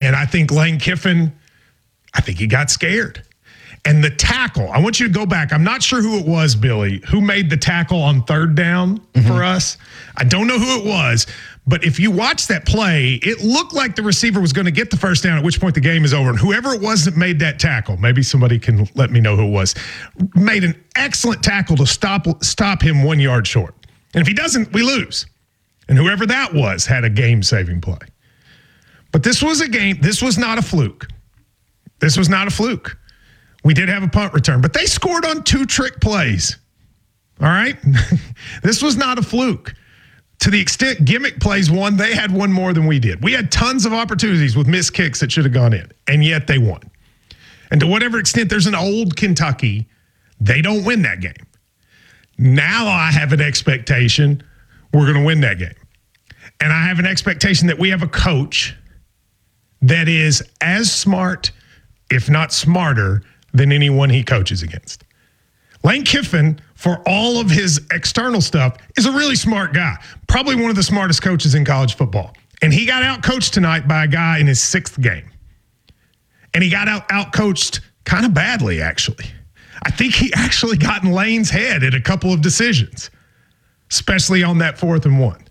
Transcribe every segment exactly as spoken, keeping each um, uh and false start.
And I think Lane Kiffin, I think he got scared. And the tackle, I want you to go back. I'm not sure who it was, Billy, who made the tackle on third down mm-hmm. for us. I don't know who it was, but if you watch that play, it looked like the receiver was going to get the first down, at which point the game is over. And whoever it was that made that tackle, maybe somebody can let me know who it was, made an excellent tackle to stop stop him one yard short. And if he doesn't, we lose. And whoever that was had a game-saving play. But this was a game. This was not a fluke. This was not a fluke. We did have a punt return, but they scored on two trick plays. All right? This was not a fluke. To the extent gimmick plays won, they had one more than we did. We had tons of opportunities with missed kicks that should have gone in, and yet they won. And to whatever extent there's an old Kentucky, they don't win that game. Now I have an expectation we're going to win that game. And I have an expectation that we have a coach that is as smart, if not smarter, than anyone he coaches against. Lane Kiffin, for all of his external stuff, is a really smart guy. Probably one of the smartest coaches in college football. And he got out-coached tonight by a guy in his sixth game. And he got out out-coached kind of badly, actually. I think he actually got in Lane's head at a couple of decisions, especially on that fourth and one.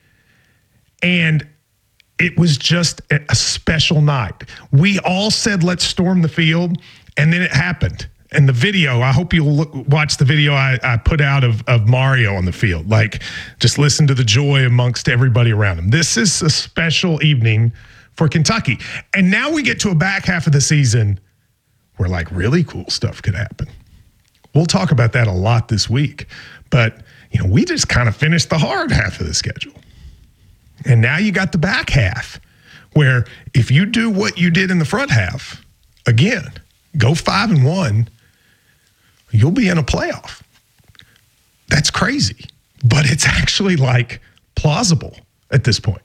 And it was just a special night. We all said, let's storm the field. And then it happened. And the video, I hope you'll look, watch the video I, I put out of, of Mario on the field. Like, just listen to the joy amongst everybody around him. This is a special evening for Kentucky. And now we get to a back half of the season where, like, really cool stuff could happen. We'll talk about that a lot this week. But, you know, we just kind of finished the hard half of the schedule. And now you got the back half where if you do what you did in the front half, again, go five and one, you'll be in a playoff. That's crazy, but it's actually like plausible at this point.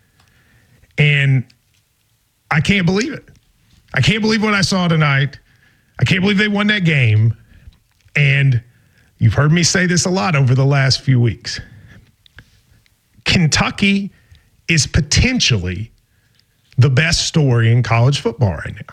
And I can't believe it. I can't believe what I saw tonight. I can't believe they won that game. And you've heard me say this a lot over the last few weeks. Kentucky is potentially the best story in college football right now.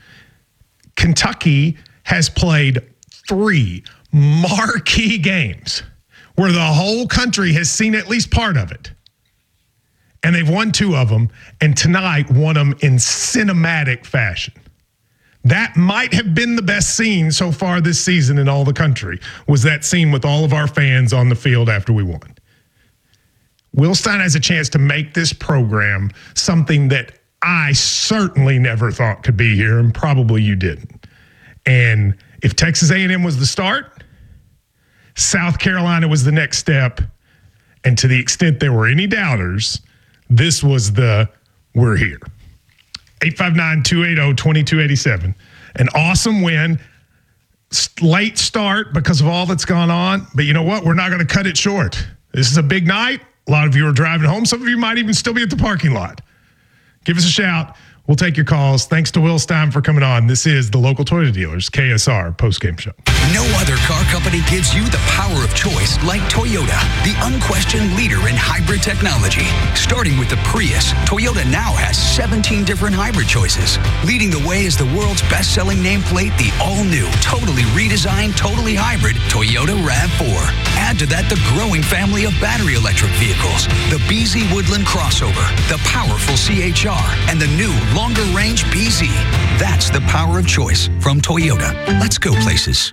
Kentucky has played three marquee games where the whole country has seen at least part of it. And they've won two of them, and tonight won them in cinematic fashion. That might have been the best scene so far this season in all the country, was that scene with all of our fans on the field after we won. Will Stein has a chance to make this program something that I certainly never thought could be here, and probably you didn't. And if Texas A and M was the start, South Carolina was the next step, and to the extent there were any doubters, this was the we're here. eight five nine, two eight zero, two two eight seven. An awesome win. Late start because of all that's gone on, but you know what? We're not going to cut it short. This is a big night. A lot of you are driving home. Some of you might even still be at the parking lot. Give us a shout. We'll take your calls. Thanks to Will Stein for coming on. This is the Local Toyota Dealers K S R postgame show. No other car company gives you the power of choice like Toyota, the unquestioned leader in hybrid technology. Starting with the Prius, Toyota now has seventeen different hybrid choices. Leading the way is the world's best-selling nameplate, the all-new, totally redesigned, totally hybrid Toyota RAV four. Add to that the growing family of battery electric vehicles, the B Z Woodland crossover, the powerful C H R, and the new longer-range B Z. That's the power of choice from Toyota. Let's go places.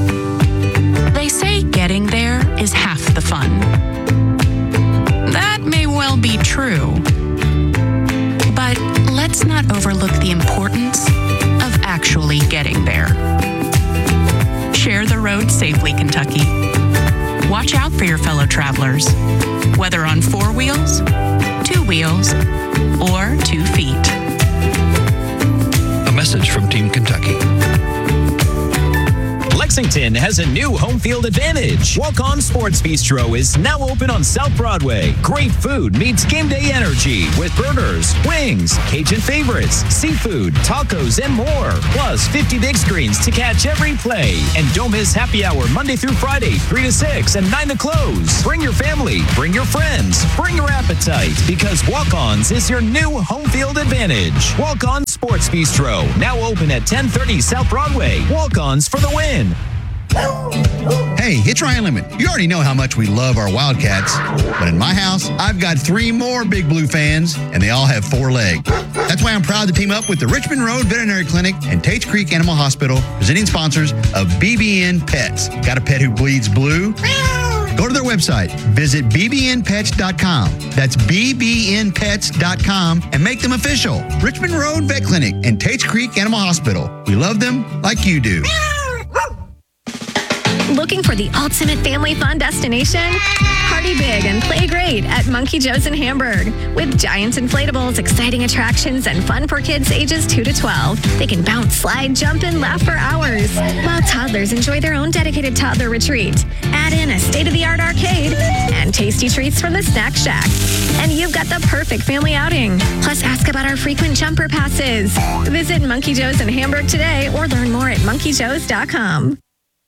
They say getting there is half the fun. That may well be true. But let's not overlook the importance of actually getting there. Share the road safely, Kentucky. Watch out for your fellow travelers, whether on four wheels, two wheels, or two feet. A message from Team Kentucky. Lexington has a new home field advantage. Walk On Sports Bistro is now open on South Broadway. Great food meets game day energy with burgers, wings, Cajun favorites, seafood, tacos, and more. Plus fifty big screens to catch every play. And don't miss happy hour Monday through Friday, three to six and nine to close. Bring your family, bring your friends, bring your appetite, because Walk-Ons is your new home field advantage. Walk On Sports Bistro, now open at ten thirty South Broadway. Walk-ons for the win. Hey, it's Ryan Lemon. You already know how much we love our Wildcats, but in my house, I've got three more Big Blue fans, and they all have four legs. That's why I'm proud to team up with the Richmond Road Veterinary Clinic and Tates Creek Animal Hospital, presenting sponsors of B B N Pets. Got a pet who bleeds blue? Go to their website, visit b b n pets dot com. That's b b n pets dot com and make them official. Richmond Road Vet Clinic and Tates Creek Animal Hospital. We love them like you do. Looking for the ultimate family fun destination? Party big and play great at Monkey Joe's in Hamburg. With giant inflatables, exciting attractions, and fun for kids ages two to twelve. They can bounce, slide, jump, and laugh for hours, while toddlers enjoy their own dedicated toddler retreat. Add in a state-of-the-art arcade and tasty treats from the Snack Shack. And you've got the perfect family outing. Plus, ask about our frequent jumper passes. Visit Monkey Joe's in Hamburg today or learn more at monkey joes dot com.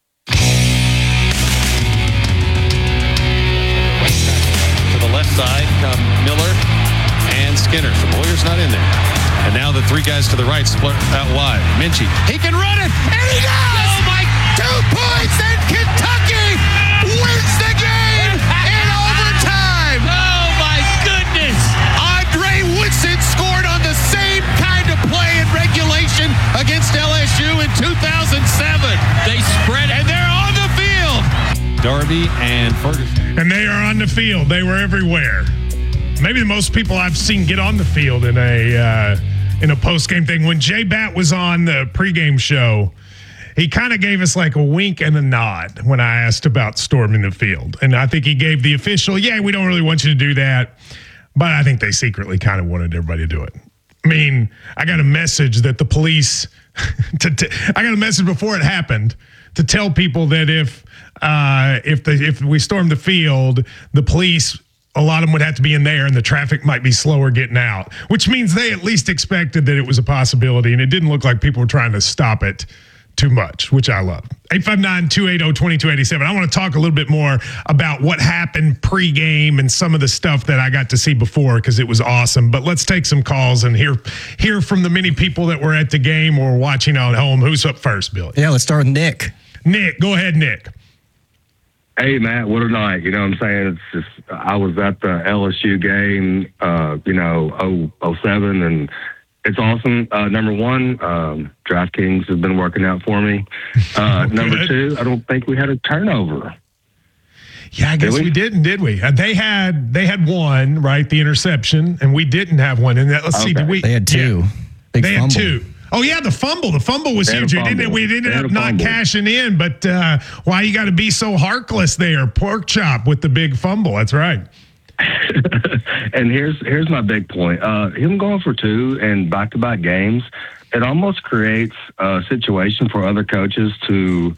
Left side come Miller and Skinner. So Boyer's not in there. And now the three guys to the right split out wide. Minchie, he can run it, and he does! Oh my, two points, and Kentucky wins the game in overtime! Oh my goodness! Andre Woodson scored on the same kind of play in regulation against L S U in two thousand seven. They spread, and they're on the field. Darby and Ferguson. And they are on the field. They were everywhere. Maybe the most people I've seen get on the field in a uh, in a post-game thing. When Jay Batt was on the pregame show, he kind of gave us like a wink and a nod when I asked about storming the field. And I think he gave the official, yeah, we don't really want you to do that. But I think they secretly kind of wanted everybody to do it. I mean, I got a message that the police, to, to, I got a message before it happened to tell people that if uh, if the if we stormed the field, the police, a lot of them would have to be in there and the traffic might be slower getting out, which means they at least expected that it was a possibility, and it didn't look like people were trying to stop it too much, which I love. eight five nine, two eight zero, two two eight seven. I want to talk a little bit more about what happened pregame and some of the stuff that I got to see before, because it was awesome. But let's take some calls and hear hear from the many people that were at the game or watching on home. Who's up first, Billy? Yeah, let's start with Nick. Nick, go ahead, Nick. Hey, Matt, what a night. You know what I'm saying? It's just, I was at the L S U game, uh, you know, oh seven, and it's awesome. Uh, number one, um, DraftKings has been working out for me. Uh, number two, I don't think we had a turnover. Yeah, I guess did we? we didn't, did we? Uh, they had they had one, right, the interception, and we didn't have one. And that, let's okay. see, did we? They had two. Yeah. Big they fumble. had two. Oh, yeah, the fumble. The fumble was huge. We ended, we ended up not fumble. cashing in, but uh, why you got to be so heartless there? Pork chop with the big fumble. That's right. And here's here's my big point. Uh, him going for two in back-to-back games, it almost creates a situation for other coaches to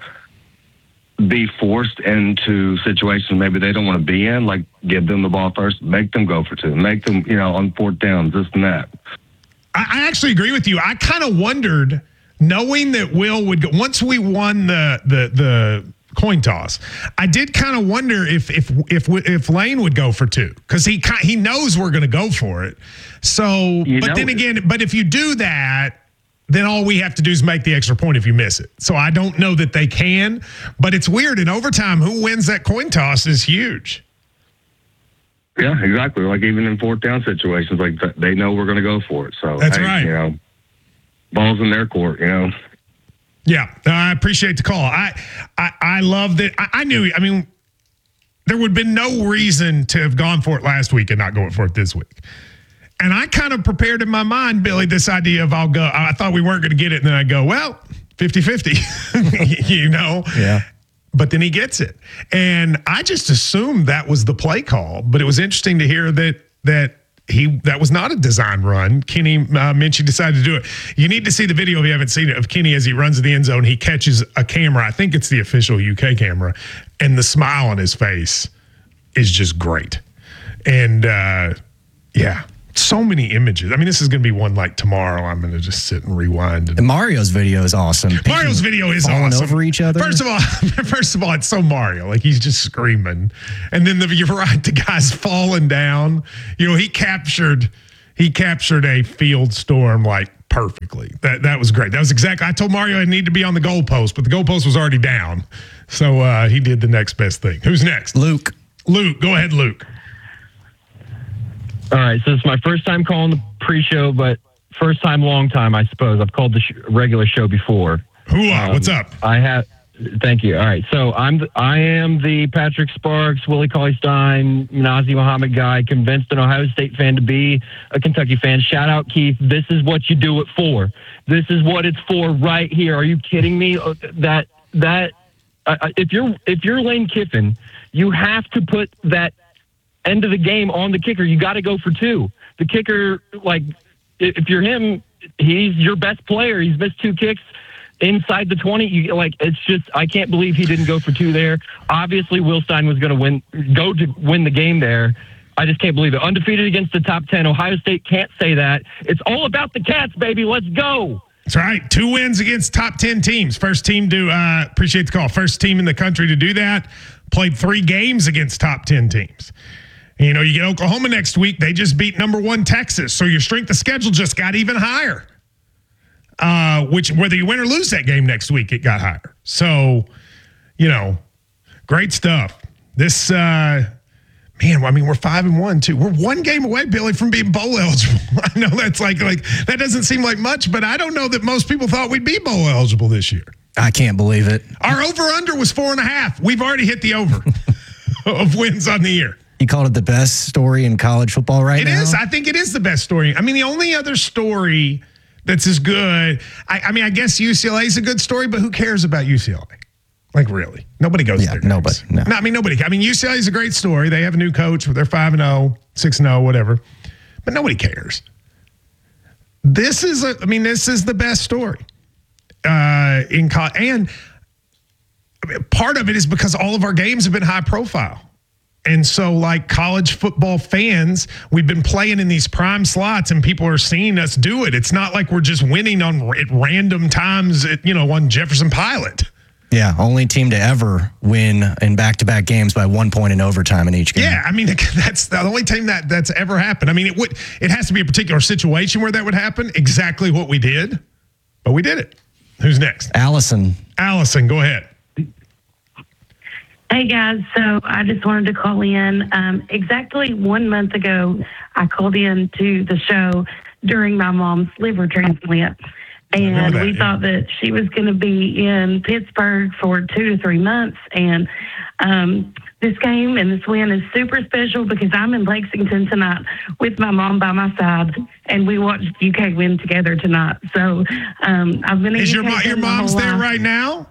be forced into situations maybe they don't want to be in, like give them the ball first, make them go for two, make them, you know, on fourth downs, this and that. I actually agree with you. I kind of wondered, knowing that Will would go, once we won the the the coin toss, I did kind of wonder if if if if Lane would go for two, because he he knows we're going to go for it. So, you but then it. again, but if you do that, then all we have to do is make the extra point if you miss it. So I don't know that they can, but it's weird. In overtime, who wins that coin toss is huge. Yeah, exactly. Like even in fourth down situations, like they know we're going to go for it. So that's hey, right. You know, ball's in their court. You know. Yeah, I appreciate the call. I I, I love that. I, I knew. I mean, there would have been no reason to have gone for it last week and not going for it this week. And I kind of prepared in my mind, Billy, this idea of I'll go. I thought we weren't going to get it, and then I go, well, fifty-fifty, you know. Yeah. But then he gets it. And I just assumed that was the play call. But it was interesting to hear that that he that was not a design run. Kenny uh, Minchie decided to do it. You need to see the video if you haven't seen it of Kenny as he runs to the end zone. He catches a camera. I think it's the official U K camera. And the smile on his face is just great. And, uh, yeah. So many images. I mean, this is going to be one like tomorrow. I'm going to just sit and rewind. And, and Mario's video is awesome. People Mario's video is falling awesome. over each other. First of all, first of all, it's so Mario. Like he's just screaming, and then the, you're right. The guy's falling down. You know, he captured. he captured a field storm like perfectly. That that was great. That was exactly. I told Mario I needed to be on the goalpost, but the goalpost was already down, so uh, he did the next best thing. Who's next? Luke. Luke, go ahead, Luke. All right, so it's my first time calling the pre-show, but first time, long time, I suppose. I've called the sh- regular show before. Hooah, Um, what's up? I have. Thank you. All right, so I'm the, I am the Patrick Sparks, Willie Cauley-Stein, Nazi Muhammad guy, convinced an Ohio State fan to be a Kentucky fan. Shout out, Keith. This is what you do it for. This is what it's for right here. Are you kidding me? Uh, That that uh, if you're if you're Lane Kiffin, you have to put that end of the game on the kicker. You got to go for two. The kicker, like, if you're him, he's your best player. He's missed two kicks inside the twenty. You, like, it's just, I can't believe he didn't go for two there. Obviously, Will Stein was going to win, go to win the game there. I just can't believe it. Undefeated against the top ten. Ohio State can't say that. It's all about the Cats, baby. Let's go. That's right. Two wins against top ten teams. First team to, uh, appreciate the call, first team in the country to do that. Played three games against top ten teams. You know, you get Oklahoma next week. They just beat number one Texas. So your strength of schedule just got even higher. Uh, which, whether you win or lose that game next week, it got higher. So, you know, great stuff. This, uh, man, I mean, we're five and one, too. We're one game away, Billy, from being bowl eligible. I know that's like, like, that doesn't seem like much, but I don't know that most people thought we'd be bowl eligible this year. I can't believe it. Our over-under was four and a half. We've already hit the over of wins on the year. You called it the best story in college football right It now? It is. I think it is the best story. I mean, the only other story that's as good, I, I mean, I guess U C L A is a good story, but who cares about U C L A? Like, really? Nobody goes Yeah, there. nobody, no. no. I mean, nobody. I mean, U C L A is a great story. They have a new coach. They're five and oh, six and oh, whatever. But nobody cares. This is, a, I mean, this is the best story. Uh, in co- And part of it is because all of our games have been high profile. And so, like college football fans, we've been playing in these prime slots and people are seeing us do it. It's not like we're just winning on at random times, at, you know, on Jefferson Pilot. Yeah, only team to ever win in back-to-back games by one point in overtime in each game. Yeah, I mean, that's the only time that that's ever happened. I mean, it would it has to be a particular situation where that would happen, exactly what we did, but we did it. Who's next? Allison. Allison, go ahead. Hey, guys. So I just wanted to call in. Um, exactly one month ago, I called in to the show during my mom's liver transplant. And that, we yeah. thought that she was going to be in Pittsburgh for two to three months. And um, this game and this win is super special because I'm in Lexington tonight with my mom by my side, and we watched U K win together tonight. So um, I've been. Is your mo- your mom's there right now?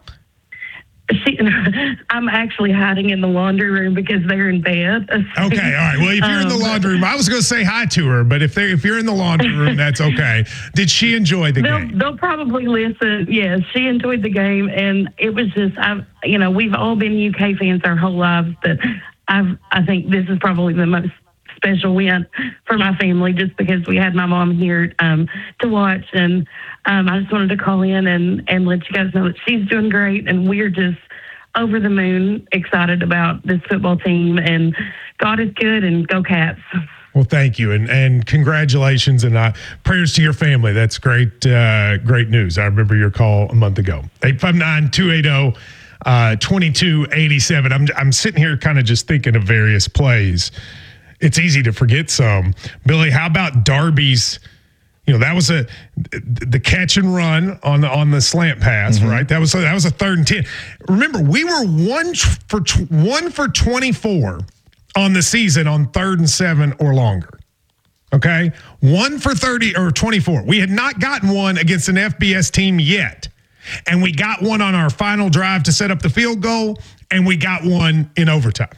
She, I'm actually hiding in the laundry room because they're in bed. Okay, all right. Well, if you're in the Um, laundry room, I was going to say hi to her, but if they if you're in the laundry room, that's okay. Did she enjoy the They'll, game? they'll probably listen. Yes, she enjoyed the game, and it was just, I've, you know, we've all been U K fans our whole lives, but I've, I think this is probably the most special win for my family, just because we had my mom here um, to watch, and um, I just wanted to call in and and let you guys know that she's doing great, and we're just over the moon excited about this football team, and God is good, and go Cats. Well, thank you, and and congratulations, and uh, prayers to your family. That's great, uh, great news. I remember your call a month ago. eight five nine, two eight zero, two two eight seven. I'm I'm sitting here kind of just thinking of various plays. It's easy to forget some. Billy, how about Darby's? You know, that was a the catch and run on the on the slant pass, mm-hmm. right? That was a, that was a third and ten. Remember, we were one for one for twenty-four on the season on third and seven or longer. Okay, one for thirty or twenty-four. We had not gotten one against an F B S team yet, and we got one on our final drive to set up the field goal, and we got one in overtime.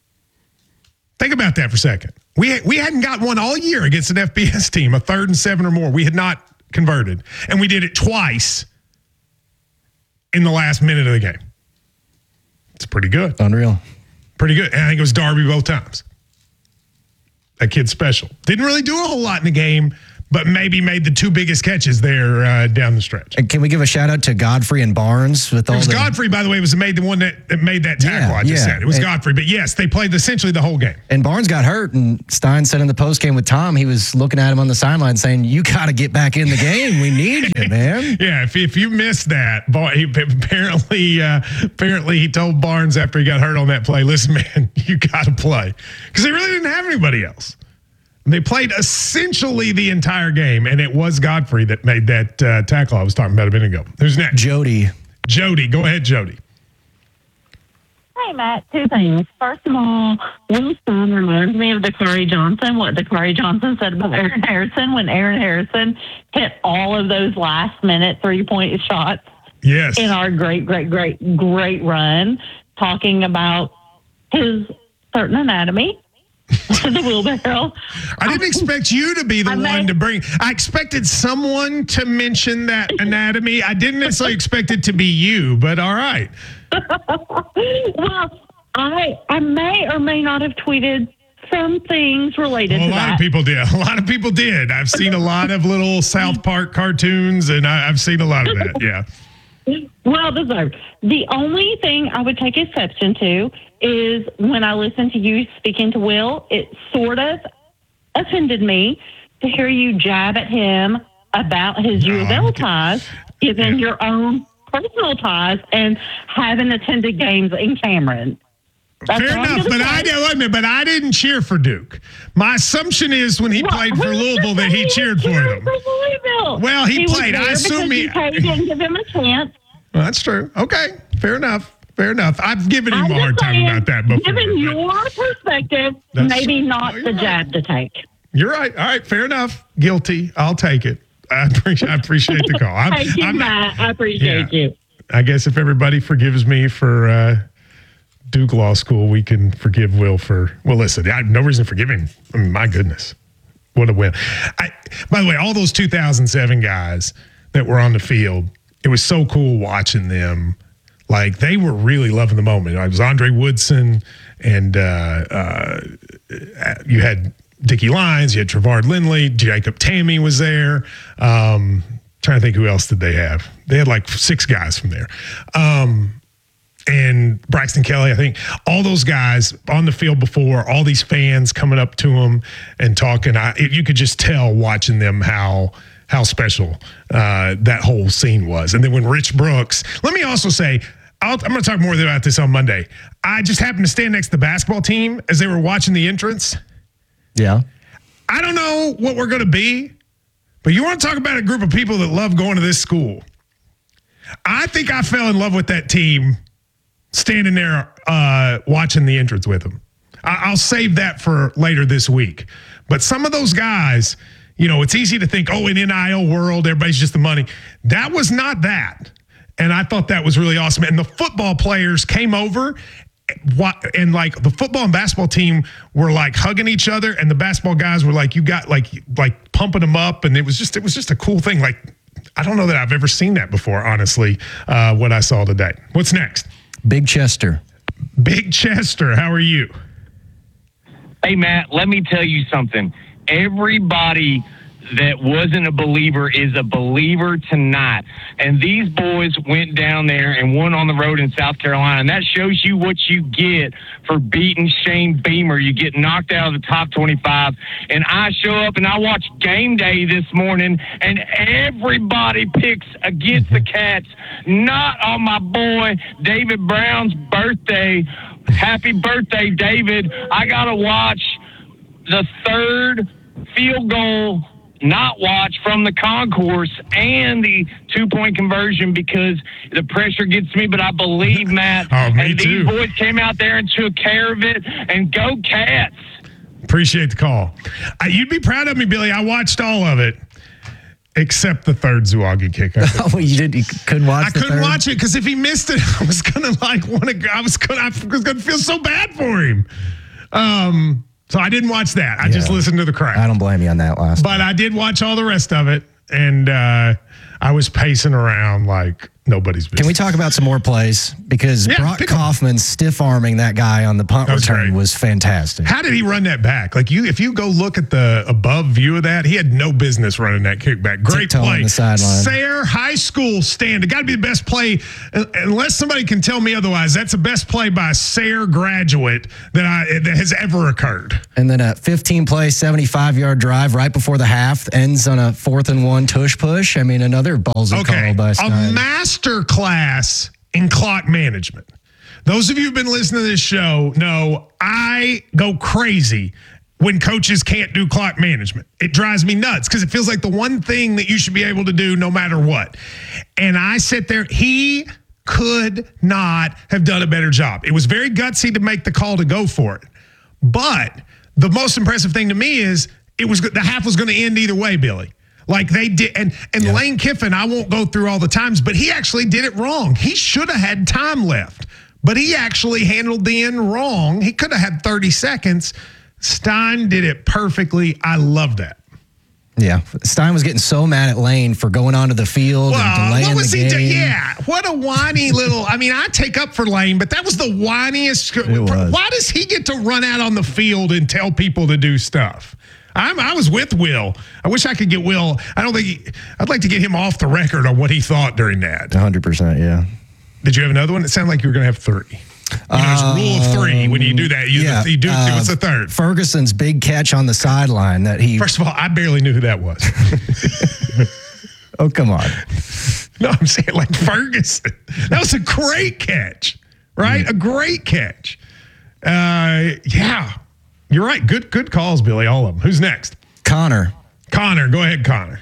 Think about that for a second. We we hadn't got one all year against an F B S team, a third and seven or more. We had not converted. And we did it twice in the last minute of the game. It's pretty good. Unreal. Pretty good. And I think it was Darby both times. That kid's special. Didn't really do a whole lot in the game, but maybe made the two biggest catches there uh, down the stretch. And can we give a shout out to Godfrey and Barnes with all It was the, Godfrey, by the way, was made the one that, that made that tackle. Yeah, I just yeah. said it was And- Godfrey, but yes, they played essentially the whole game. And Barnes got hurt, and Stein said in the post game with Tom, he was looking at him on the sideline saying, "You got to get back in the game. We need you, man." Yeah, if, if you missed that, boy, he, apparently, uh, apparently he told Barnes after he got hurt on that play, "Listen, man, you got to play," because they really didn't have anybody else. They played essentially the entire game, and it was Godfrey that made that uh, tackle I was talking about a minute ago. Who's next? Jody. Jody, go ahead, Jody. Hey, Matt, two things. First of all, Will Stein reminds me of Dakari Johnson, what Dakari Johnson said about Aaron Harrison when Aaron Harrison hit all of those last-minute three-point shots Yes. in our great, great, great, great run, talking about his certain anatomy. The wheelbarrow. I didn't expect you to be the I one may- to bring. I expected someone to mention that anatomy. I didn't necessarily expect it to be you, but all right. Well, I I may or may not have tweeted some things related Well, a to lot that. of people did. A lot of people did. I've seen a lot of little South Park cartoons, and I, I've seen a lot of that. Yeah. Well deserved. The only thing I would take exception to is when I listened to you speaking to Will, it sort of offended me to hear you jab at him about his U of L ties, given your own personal ties and having attended games in Cameron. That's Fair all I'm enough, gonna but say. I did, wait a minute, but I didn't cheer for Duke. My assumption is when he Well, played for who Louisville that he was cheered for cheering them. for Louisville? Well, he was played. I there assume because he- UK didn't give him a chance. Well, that's true. Okay, fair enough. Fair enough. I've given him I'm a hard just time saying, about that before. Given but your perspective, That's- maybe not Oh, you're the right. jab to take. You're right. All right, fair enough. Guilty. I'll take it. I appreciate. I appreciate the call. I'm, Thank you, I'm- Matt. I appreciate Yeah. you. I guess if everybody forgives me for uh, Duke Law School, we can forgive Will for. Well, listen, I have no reason to forgive him. I mean, my goodness, what a win! I, by the way, all those two thousand seven guys that were on the field, it was so cool watching them. Like they were really loving the moment. It was Andre Woodson, and uh, uh, you had Dickie Lyons, you had Trevard Lindley, Jacob Tammy was there. Um, trying to think who else did they have? They had like six guys from there. Um, and Braxton Kelly, I think all those guys on the field before, all these fans coming up to them and talking. I, you could just tell watching them how how special uh, that whole scene was. And then when Rich Brooks, let me also say, I'll, I'm going to talk more about this on Monday. I just happened to stand next to the basketball team as they were watching the entrance. Yeah. I don't know what we're going to be, but you want to talk about a group of people that love going to this school. I think I fell in love with that team standing there uh, watching the entrance with them. I- I'll save that for later this week. But some of those guys, you know, it's easy to think, oh, in N I L world, everybody's just the money. That was not that. And I thought that was really awesome. And the football players came over and like the football and basketball team were like hugging each other, and the basketball guys were like, you got like, like pumping them up. And it was just, it was just a cool thing. Like, I don't know that I've ever seen that before, honestly, uh, what I saw today. What's next? Big Chester. Big Chester, how are you? Hey, Matt, let me tell you something. Everybody that wasn't a believer is a believer tonight. And these boys went down there and won on the road in South Carolina. And that shows you what you get for beating Shane Beamer. You get knocked out of the top twenty-five. And I show up and I watch Game Day this morning, and everybody picks against the Cats. Not on my boy David Brown's birthday. Happy birthday, David. I got to watch the third field goal not watch from the concourse and the two-point conversion because the pressure gets me, but I believe, Matt, oh, me and too. these boys came out there and took care of it, and go Cats. Appreciate the call. Uh, you'd be proud of me, Billy. I watched all of it. Except the third Zouagi kick. Oh, you did. You couldn't watch. I the couldn't third? watch it because if he missed it, I was gonna like want to. I was gonna. I was gonna feel so bad for him. Um. So I didn't watch that. I Yeah. just listened to the crowd. I don't blame you on that last. But I did watch all the rest of it, and uh, I was pacing around like nobody's business. Can we talk about some more plays? Because Yeah, Brock pick 'em. Kaufman stiff arming that guy on the punt That was return great. was fantastic. How did he run that back? Like you, if you go look at the above view of that, he had no business running that kick back. Great Tiptoeing play. the sideline. Sayre High School stand. It got to be the best play, uh, unless somebody can tell me otherwise. That's the best play by a Sayre graduate that I that has ever occurred. And then a fifteen play, seventy-five yard drive right before the half ends on a fourth and one tush push. I mean, another ballsy Okay, call by a Stein. master class in clock management. Those of you who've been listening to this show know I go crazy when coaches can't do clock management. It drives me nuts because it feels like the one thing that you should be able to do no matter what. And I sit there, he could not have done a better job. It was very gutsy to make the call to go for it. But the most impressive thing to me is it was the half was going to end either way, Billy. Like they did, and and Yeah. Lane Kiffin, I won't go through all the times, but he actually did it wrong. He should have had time left, but he actually handled the end wrong. He could have had thirty seconds. Stein did it perfectly. I love that. Yeah. Stein was getting so mad at Lane for going onto the field and Well, delaying what was the he game. doing? Yeah, what a whiny little. I mean, I take up for Lane, but that was the whiniest. It was. Why does he get to run out on the field and tell people to do stuff? I'm, I was with Will. I wish I could get Will. I don't think he, I'd like to get him off the record on what he thought during that. one hundred percent, yeah. Did you have another one? It sounded like you were going to have three. You know, there's a rule of three. When you do that, you, Yeah, you do. uh, what's the third? Ferguson's big catch on the sideline that he. First of all, I barely knew who that was. Oh, come on. No, I'm saying like Ferguson. That was a great catch, right? A great catch. Uh, yeah, you're right. Good, good calls, Billy. All of them. Who's next? Connor. Connor. Go ahead, Connor.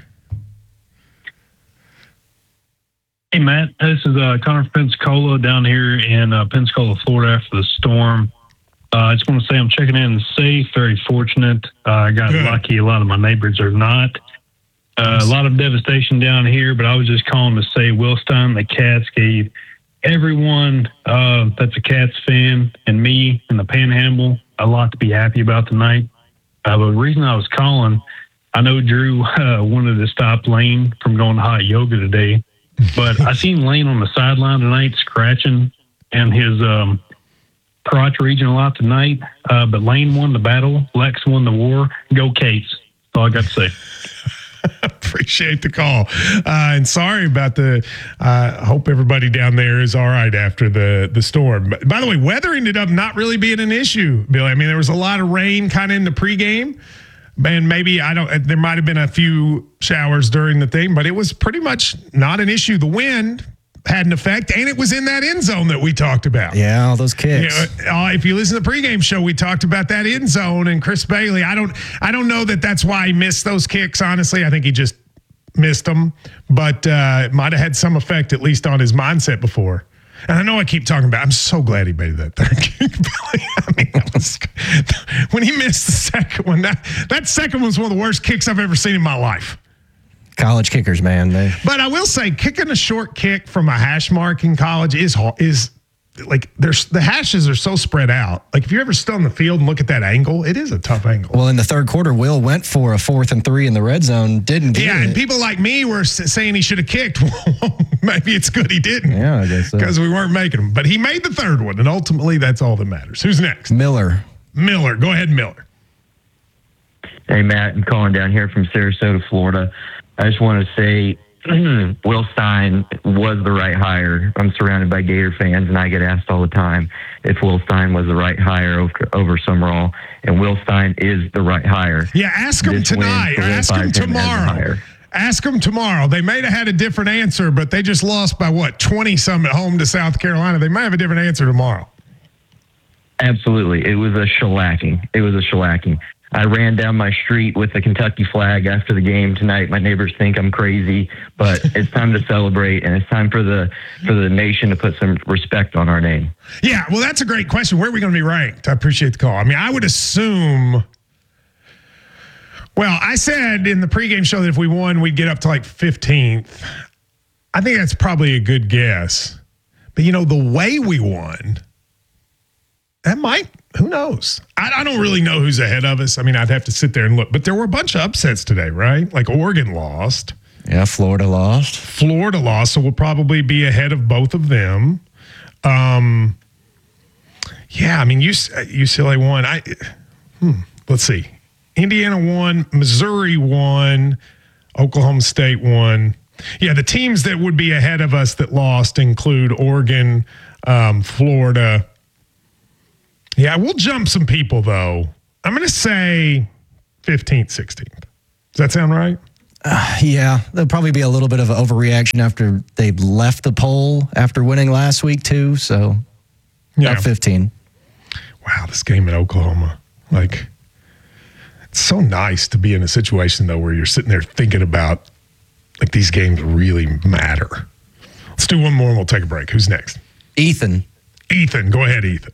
Hey, Matt. This is uh, Connor from Pensacola down here in uh, Pensacola, Florida after the storm. Uh, I just want to say I'm checking in safe, very fortunate. Uh, I got Good. lucky. A lot of my neighbors are not. Uh, a lot of devastation down here, but I was just calling to say Will Stein, the Cats, gave everyone uh, that's a Cats fan and me in the Panhandle a lot to be happy about tonight. Uh, but the reason I was calling, I know Drew uh, wanted to stop Lane from going to hot yoga today, but I seen Lane on the sideline tonight scratching and his um, crotch region a lot tonight. Uh, but Lane won the battle. Lex won the war. Go Cates. That's all I got to say. Appreciate the call. Uh, and sorry about the, I uh, hope everybody down there is all right after the, the storm. By the way, weather ended up not really being an issue, Billy. I mean, there was a lot of rain kind of in the pregame. And maybe, I don't, there might have been a few showers during the thing, but it was pretty much not an issue. The wind had an effect, and it was in that end zone that we talked about. Yeah, all those kicks. You know, uh, if you listen to the pregame show, we talked about that end zone and Chris Bailey. I don't, I don't know that that's why he missed those kicks. Honestly, I think he just missed them, but uh, it might have had some effect at least on his mindset before. And I know I keep talking about. I'm so glad he made that third kick. I mean, that was, when he missed the second one, that that second one was one of the worst kicks I've ever seen in my life. College kickers, man. They, But I will say, kicking a short kick from a hash mark in college is is like there's the hashes are so spread out. Like if you ever stood on the field and look at that angle, it is a tough angle. well, in the third quarter, Will went for a fourth and three in the red zone. Didn't get Yeah, it. and people like me were s- saying he should have kicked. Well, maybe it's good he didn't. Yeah, I guess so. Because we weren't making them. But he made the third one, and ultimately that's all that matters. Who's next? Miller. Miller. Go ahead, Miller. Hey, Matt, I'm calling down here from Sarasota, Florida. I just want to say Will Stein was the right hire. I'm surrounded by Gator fans, and I get asked all the time if Will Stein was the right hire over, over Summerall, and Will Stein is the right hire. Yeah, ask him This win tonight. Ask him solidifies him as the tomorrow. hire. Ask them tomorrow. They may have had a different answer, but they just lost by what, twenty some at home to South Carolina. They might have a different answer tomorrow. Absolutely. It was a shellacking. It was a shellacking. I ran down my street with the Kentucky flag after the game tonight. My neighbors think I'm crazy, but it's time to celebrate, and it's time for the for the nation to put some respect on our name. Yeah, well, that's a great question. Where are we going to be ranked? I appreciate the call. I mean, I would assume. Well, I said in the pregame show that if we won, we'd get up to like fifteenth. I think that's probably a good guess. But, you know, the way we won, that might, who knows? I, I don't really know who's ahead of us. I mean, I'd have to sit there and look. But there were a bunch of upsets today, right? Like Oregon lost. Yeah, Florida lost. Florida lost, so we'll probably be ahead of both of them. Um, yeah, I mean, U C L A won. I hmm, let's see. Indiana won. Missouri won. Oklahoma State won. Yeah, the teams that would be ahead of us that lost include Oregon, um, Florida. Yeah, we'll jump some people, though. I'm going to say fifteenth, sixteenth. Does that sound right? Uh, yeah, there'll probably be a little bit of an overreaction after they left the poll after winning last week, too. So, yeah. About fifteen. Wow, this game in Oklahoma. Like, it's so nice to be in a situation, though, where you're sitting there thinking about, like, these games really matter. Let's do one more and we'll take a break. Who's next? Ethan. Ethan. Go ahead, Ethan.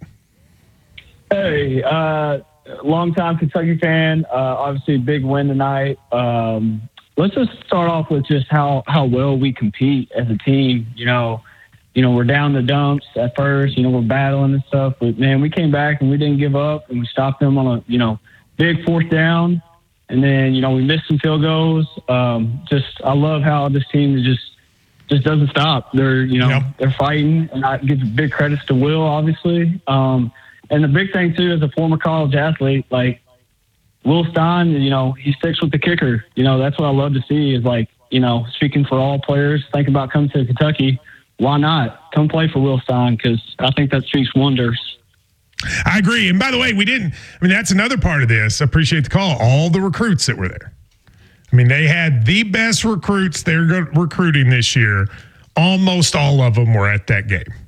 Hey, uh, longtime Kentucky fan. Uh, obviously, big win tonight. Um, let's just start off with just how, how well we compete as a team. You know, you know, we're down the dumps at first. You know, we're battling and stuff. But, man, we came back and we didn't give up. And we stopped them on a, you know, big fourth down. And then, you know, we missed some field goals. Um, just I love how this team just just doesn't stop. They're, you know, yep. they're fighting. And I give big credits to Will, obviously. Um And the big thing, too, as a former college athlete, like, Will Stein, you know, he sticks with the kicker. You know, that's what I love to see is, like, you know, speaking for all players, thinking about coming to Kentucky, why not? Come play for Will Stein because I think that speaks wonders. I agree. And by the way, we didn't, I mean, that's another part of this. I appreciate the call. All the recruits that were there. I mean, they had the best recruits they're recruiting this year. Almost all of them were at that game.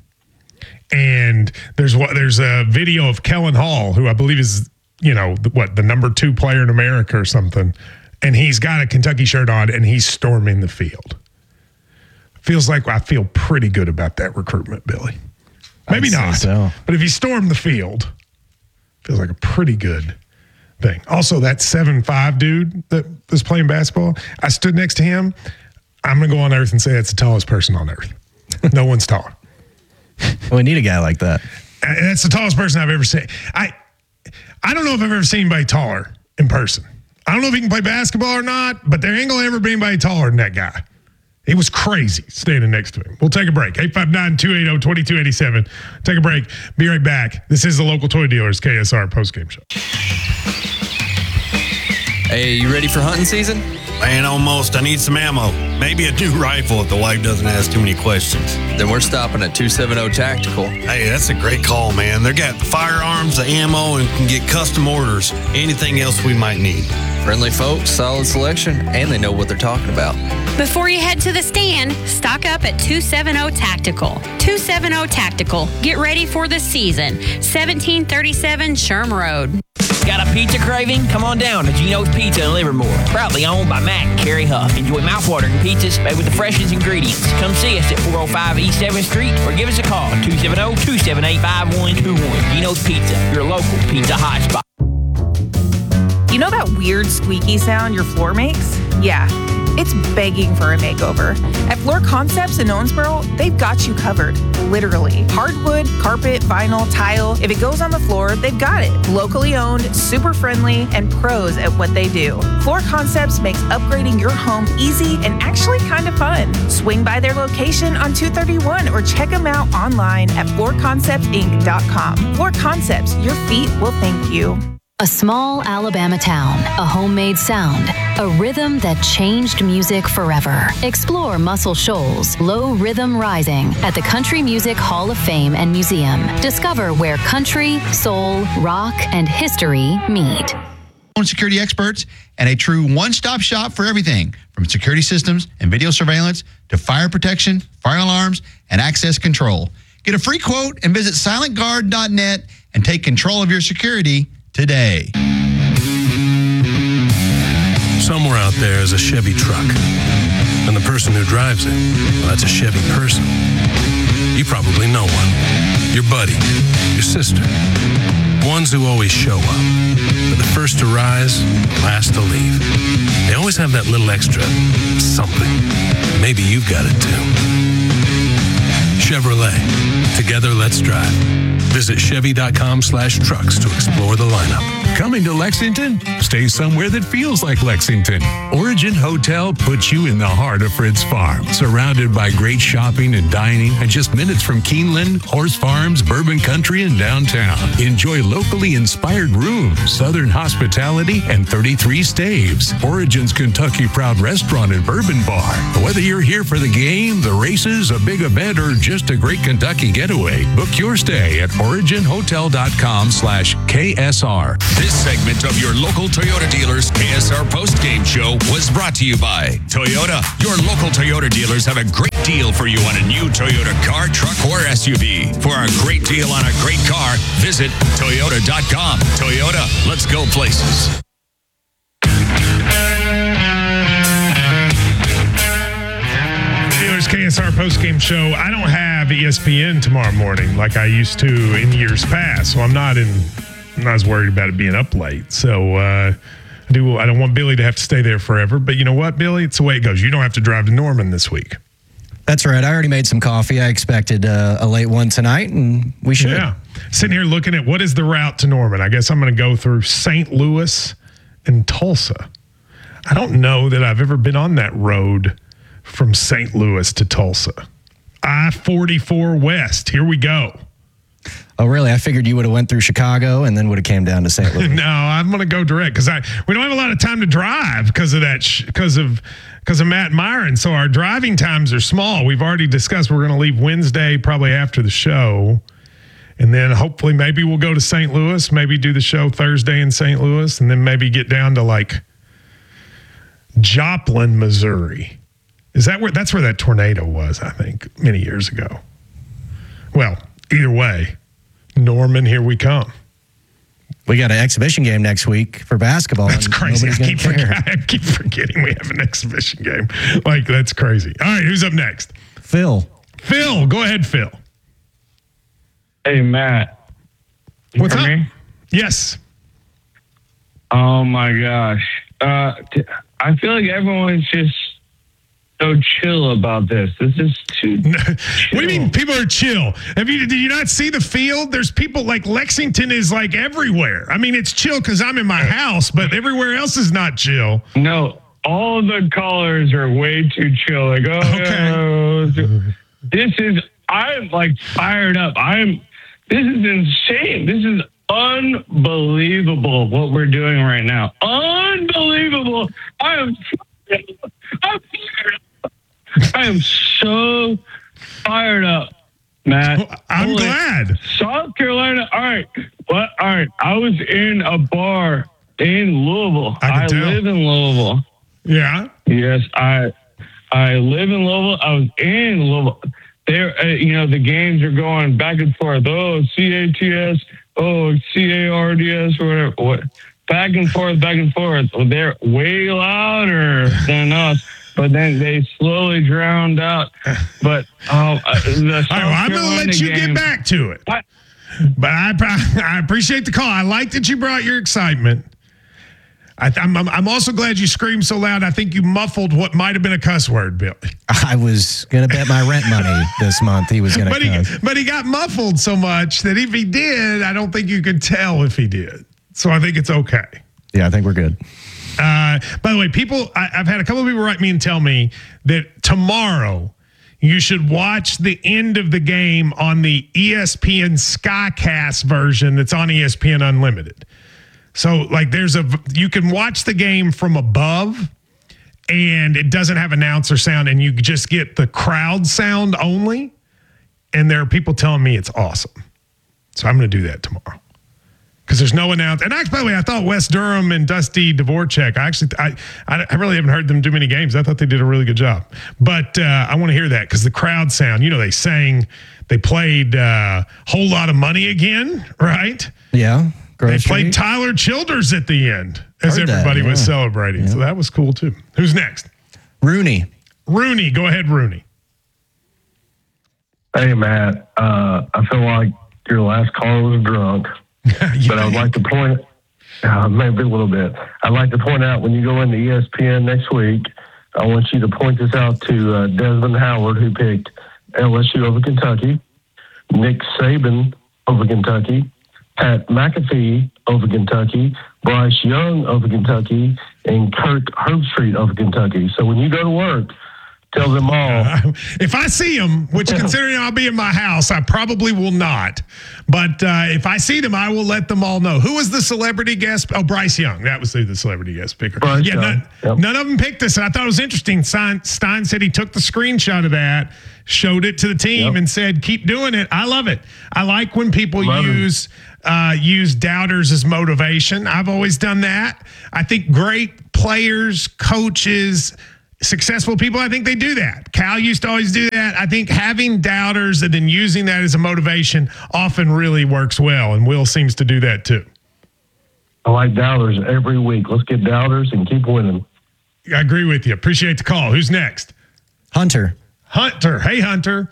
And there's what there's a video of Kellen Hall, who I believe is, you know, what, the number two player in America or something. And he's got a Kentucky shirt on and he's storming the field. Feels like I feel pretty good about that recruitment, Billy. Maybe I'd not. say so. But if you storm the field, feels like a pretty good thing. Also, that seven five dude that was playing basketball, I stood next to him. I'm going to go on earth and say that's the tallest person on earth. No one's taller. We need a guy like that. And that's the tallest person I've ever seen. I I don't know if I've ever seen anybody taller in person. I don't know if he can play basketball or not, but there ain't going to ever be anybody taller than that guy. It was crazy standing next to him. We'll take a break. eight five nine, two eight zero, two two eight seven. Take a break. Be right back. This is the Local Toy Dealers K S R postgame show. Hey, you ready for hunting season? Man, almost. I need some ammo. Maybe a new rifle if the wife doesn't ask too many questions. Then we're stopping at two seventy Tactical. Hey, that's a great call, man. They got the firearms, the ammo, and can get custom orders. Anything else we might need. Friendly folks, solid selection, and they know what they're talking about. Before you head to the stand, stock up at two seventy Tactical. two seventy Tactical. Get ready for the season. seventeen thirty-seven Sherm Road. Got a pizza craving? Come on down to Gino's Pizza in Livermore. Proudly owned by Matt and Carrie Huff. Enjoy mouthwatering pizzas made with the freshest ingredients. Come see us at four oh five East seventh Street or give us a call at two seven zero, two seven eight, five one two one. Gino's Pizza, your local pizza hotspot. You know that weird squeaky sound your floor makes? Yeah, it's begging for a makeover. At Floor Concepts in Owensboro, they've got you covered, literally. Hardwood, carpet, vinyl, tile, if it goes on the floor, they've got it. Locally owned, super friendly, and pros at what they do. Floor Concepts makes upgrading your home easy and actually kind of fun. Swing by their location on two thirty-one or check them out online at floor concepts inc dot com. Floor Concepts, your feet will thank you. A small Alabama town, a homemade sound, a rhythm that changed music forever. Explore Muscle Shoals Low Rhythm Rising at the Country Music Hall of Fame and Museum. Discover where country, soul, rock, and history meet. Security experts and a true one-stop shop for everything from security systems and video surveillance to fire protection, fire alarms, and access control. Get a free quote and visit silent guard dot net and take control of your security today. Somewhere out there is a Chevy truck, and the person who drives it, well, that's a Chevy person. You probably know one. Your buddy, your sister. Ones who always show up. They're the first to rise, last to leave. They always have that little extra something. Maybe you've got it too. Chevrolet. Together, let's drive. Visit Chevy.com slash trucks to explore the lineup. Coming to Lexington? Stay somewhere that feels like Lexington. Origin Hotel puts you in the heart of Fritz Farm, surrounded by great shopping and dining, and just minutes from Keeneland, Horse Farms, Bourbon Country, and downtown. Enjoy locally inspired rooms, Southern hospitality, and thirty-three staves. Origin's Kentucky Proud Restaurant and Bourbon Bar. Whether you're here for the game, the races, a big event, or just a great Kentucky getaway, book your stay at originhotel.com slash KSR. This segment of your local Toyota dealers K S R postgame show was brought to you by Toyota. Your local Toyota dealers have a great deal for you on a new Toyota car, truck, or S U V. For a great deal on a great car, visit toyota dot com. Toyota, let's go places. K S R postgame show. I don't have E S P N tomorrow morning like I used to in years past, so I'm not in. I'm not as worried about it being up late. So uh, I do. I don't want Billy to have to stay there forever. But you know what, Billy? It's the way it goes. You don't have to drive to Norman this week. That's right. I already made some coffee. I expected uh, a late one tonight, and we should. Yeah. Sitting here looking at what is the route to Norman. I guess I'm going to go through Saint Louis and Tulsa. I don't know that I've ever been on that road from Saint Louis to Tulsa. I forty-four West. Here we go. Oh, really? I figured you would have went through Chicago and then would have came down to Saint Louis. No, I'm going to go direct because I we don't have a lot of time to drive because of that because of because of Matt Myron. So our driving times are small. We've already discussed we're going to leave Wednesday probably after the show, and then hopefully maybe we'll go to Saint Louis. Maybe do the show Thursday in Saint Louis, and then maybe get down to like Joplin, Missouri. Is that where that's where that tornado was? I think many years ago. Well, either way. Norman, here we come. We got an exhibition game next week for basketball. That's crazy. I keep, forget, I keep forgetting we have an exhibition game. Like, that's crazy. All right, who's up next? Phil. Phil, go ahead, Phil. Hey, Matt. You What's up? Me? Yes. Oh, my gosh. Uh, t- I feel like everyone's just so chill about this. This is too. What do you mean people are chill? Have you did you not see the field? There's people like Lexington is like everywhere. I mean, it's chill because I'm in my house, but everywhere else is not chill. No, all the callers are way too chill. Like, oh, okay. yeah, this is. I'm like fired up. I'm. This is insane. This is unbelievable what we're doing right now. Unbelievable. I am. I'm fired up. I am so fired up, Matt. I'm Holy, glad. South Carolina. All right. What? All right. I was in a bar in Louisville. I, I live in Louisville. Yeah. Yes, I I live in Louisville. I was in Louisville. There, uh, you know, the games are going back and forth. Oh, C A T S. Oh, C A R D S or whatever. What? Back and forth, back and forth. Well, they're way louder than us. But then they slowly drowned out. But oh, uh, the South All right, well, I'm going to let you game, get back to it. What? But I, I appreciate the call. I like that you brought your excitement. I, I'm, I'm also glad you screamed so loud. I think you muffled what might have been a cuss word, Billy. I was going to bet my rent money this month he was going to cuss. He, but he got muffled so much that if he did, I don't think you could tell if he did. So I think it's okay. Yeah, I think we're good. Uh, by the way, people, I, I've had a couple of people write me and tell me that tomorrow you should watch the end of the game on the E S P N Skycast version that's on E S P N Unlimited. So, like, there's a, you can watch the game from above and it doesn't have announcer sound and you just get the crowd sound only. And there are people telling me it's awesome. So I'm going to do that tomorrow. Because there's no announce. And actually, by the way, I thought Wes Durham and Dusty Dvorak, I actually, I, I really haven't heard them do many games. I thought they did a really good job. But uh, I want to hear that because the crowd sound, you know, they sang, they played uh, Whole Lot of Money again, right? Yeah. They played Tyler Childers at the end as Heard everybody that, yeah. was celebrating. Yeah. So that was cool too. Who's next? Rooney. Rooney. Go ahead, Rooney. Hey, Matt. Uh, I feel like your last caller was drunk. But I would like to point, uh, maybe a little bit. I'd like to point out when you go into E S P N next week, I want you to point this out to uh, Desmond Howard, who picked L S U over Kentucky, Nick Saban over Kentucky, Pat McAfee over Kentucky, Bryce Young over Kentucky, and Kirk Herbstreit over Kentucky. So when you go to work, tell them all. If I see them, which considering I'll be in my house, I probably will not. But uh, if I see them, I will let them all know. Who was the celebrity guest? Oh, Bryce Young. That was the, the celebrity guest picker. Bryce yeah, Young. none, Yep. none of them picked us. And I thought it was interesting. Stein, Stein said he took the screenshot of that, showed it to the team, Yep. and said, keep doing it. I love it. I like when people Love it. use uh, use doubters as motivation. I've always done that. I think great players, coaches, successful people, I think they do that. Cal used to always do that. I think having doubters and then using that as a motivation often really works well, and Will seems to do that too. I like doubters every week. Let's get doubters and keep winning. I agree with you. Appreciate the call. Who's next? Hunter. Hunter. Hey, Hunter.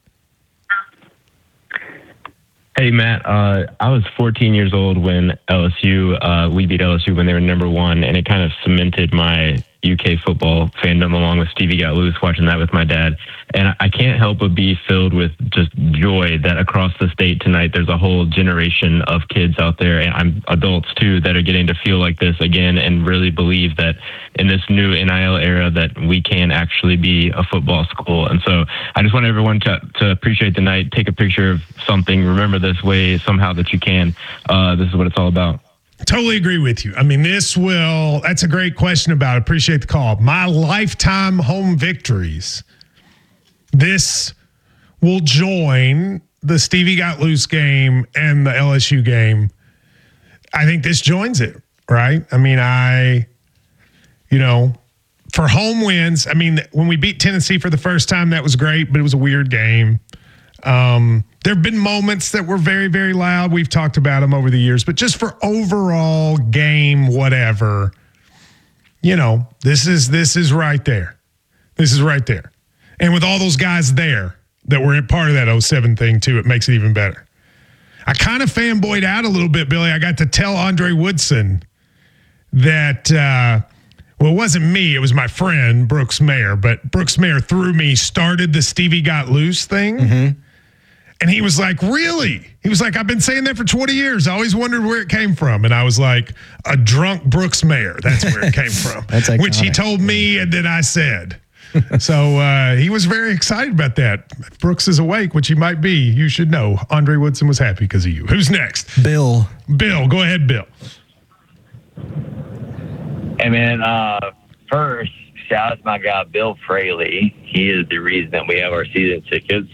Hey, Matt. Uh, I was fourteen years old when L S U, uh, we beat L S U when they were number one, and it kind of cemented my U K football fandom along with Stevie Got Loose, watching that with my dad. And I can't help but be filled with just joy that across the state tonight, there's a whole generation of kids out there, and I'm adults too, that are getting to feel like this again and really believe that in this new N I L era that we can actually be a football school. And so I just want everyone to, to appreciate the night, take a picture of something, remember this way somehow that you can. Uh, this is what it's all about. Totally agree with you. I mean, this will, that's a great question about it. Appreciate the call. My lifetime home victories, this will join the Stevie Got Loose game and the L S U game. I think this joins it, right? I mean, I, you know, for home wins, I mean, when we beat Tennessee for the first time, that was great, but it was a weird game. Um, there have been moments that were very, very loud. We've talked about them over the years, but just for overall game, whatever, you know, this is this is right there. This is right there. And with all those guys there that were part of that oh seven thing too, it makes it even better. I kind of fanboyed out a little bit, Billy. I got to tell Andre Woodson that, uh, well, it wasn't me. It was my friend, Brooks Mayer. But Brooks Mayer, through me, started the Stevie Got Loose thing. Mm-hmm. And he was like, really? He was like, I've been saying that for twenty years. I always wondered where it came from. And I was like, a drunk Brooks Mayer. That's where it came from. That's which he iconic. told me and then I said. So uh, he was very excited about that. If Brooks is awake, which he might be, you should know. Andre Woodson was happy because of you. Who's next? Bill. Bill. Go ahead, Bill. Hey, man, uh, first, shout out to my guy, Bill Fraley. He is the reason that we have our season tickets.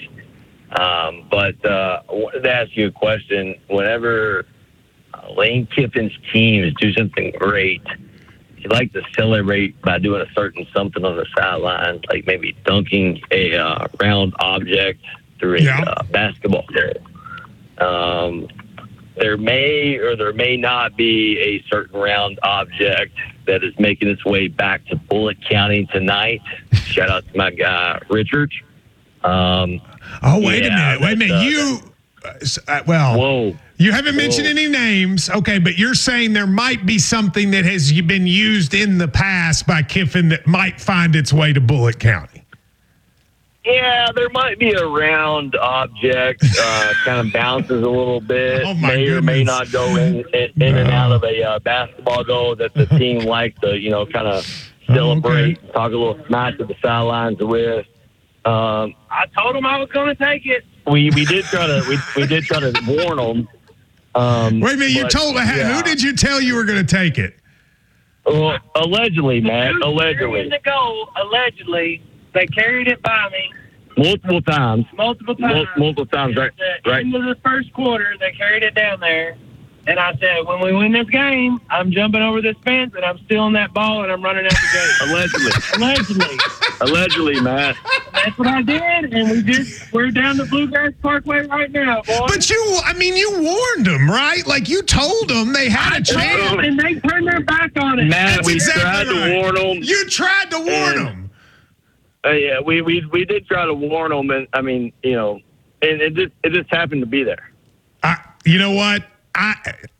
Um, but uh, I wanted to ask you a question. Whenever uh, Lane Kiffin's teams do something great, you like to celebrate by doing a certain something on the sideline, like maybe dunking a uh, round object through a Yeah. uh, basketball goal. Um, there may or there may not be a certain round object that is making its way back to Bullitt County tonight. Shout out to my guy, Richard. Um, Oh, wait yeah, a minute. Wait a minute. uh, You, uh, well, Whoa. you haven't mentioned Whoa. any names. Okay, but you're saying there might be something that has been used in the past by Kiffin that might find its way to Bullitt County. Yeah, there might be a round object, uh, kind of bounces a little bit, Oh, my may or may goodness. not go in, in, in and out of a uh, basketball goal that the team likes to, you know, kind of celebrate, talk a little smack to the sidelines with. Um, I told him I was going to take it. We we did try to we, we did try to warn them. Um, Wait a minute. You but, told yeah. who did you tell you were going to take it? Well, allegedly, man. Allegedly. In the goal, allegedly, they carried it by me Multiple times. multiple Mul- times. multiple times, right? At the Right. end of the first quarter, they carried it down there. And I said, when we win this game, I'm jumping over this fence and I'm stealing that ball and I'm running out the gate. Allegedly. Allegedly. Allegedly, man. That's what I did. And we just, we're down the Bluegrass Parkway right now, boy. But you, I mean, you warned them, right? Like you told them they had a I told chance. them, and they turned their back on it. Man, That's we exactly tried to right. warn them. You tried to warn And- them. Uh, yeah, we, we we did try to warn them, and I mean, you know, and it just it just happened to be there. I, you know what? I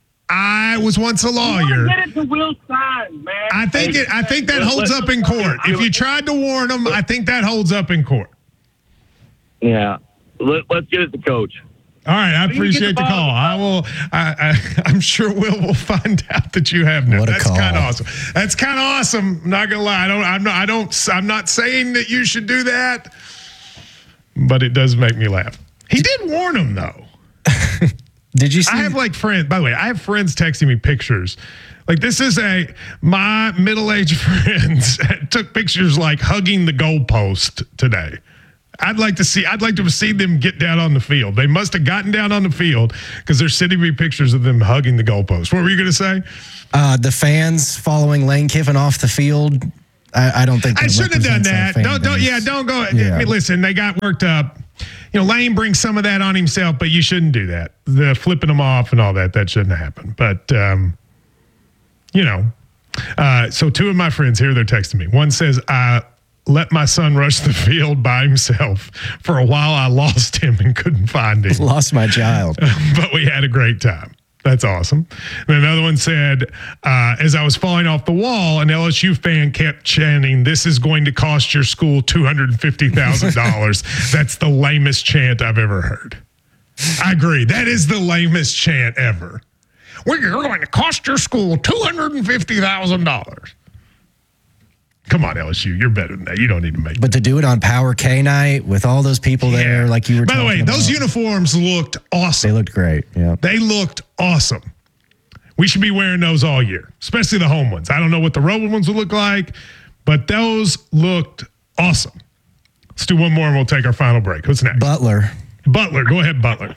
I was once a lawyer. Get it to Will Stein, man. I think it. I think that Let- holds let- up in court. If you tried to warn them, I think that holds up in court. Yeah. Let, let's get it to Coach. All right, I you appreciate get the the call. I will. I, I, I'm sure Will will find out that you have no. What a That's call. kind of awesome. That's kind of awesome. I'm not gonna lie. I don't. I'm not. I don't. I'm not saying that you should do that, but it does make me laugh. He did warn him though. Did you see? I have like friends. By the way, I have friends texting me pictures. Like this is a my middle-aged friends took pictures like hugging the goalpost today. I'd like to see. I'd like to see them get down on the field. They must have gotten down on the field because they're sending me pictures of them hugging the goalpost. What were you going to say? Uh, the fans following Lane Kiffin off the field. I, I don't think I that should have done represents our that. fan Don't, don't. base. Yeah, don't go. Yeah. I mean, listen, they got worked up. You know, Lane brings some of that on himself, but you shouldn't do that. The flipping them off and all that. That shouldn't happen. But um, you know, uh, so two of my friends here, they're texting me. One says, "I let my son rush the field by himself. For a while, I lost him and couldn't find him. Lost my child. But we had a great time." That's awesome. And another one said, uh, as I was falling off the wall, an L S U fan kept chanting, "This is going to cost your school two hundred fifty thousand dollars. That's the lamest chant I've ever heard. I agree. That is the lamest chant ever. We're going to cost your school two hundred fifty thousand dollars. Come on, L S U. You're better than that. You don't need to make But to do it on Power K night with all those people there, like you were By the way, talking those about, uniforms looked awesome. They looked great. Yeah. They looked awesome. We should be wearing those all year, especially the home ones. I don't know what the road ones will look like, but those looked awesome. Let's do one more and we'll take our final break. Who's next? Butler. Butler. Go ahead, Butler.